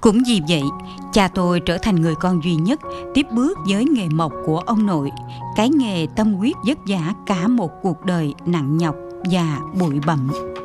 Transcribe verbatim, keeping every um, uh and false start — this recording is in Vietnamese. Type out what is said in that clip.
Cũng vì vậy, cha tôi trở thành người con duy nhất tiếp bước với nghề mộc của ông nội, cái nghề tâm huyết vất vả cả một cuộc đời nặng nhọc và bụi bặm.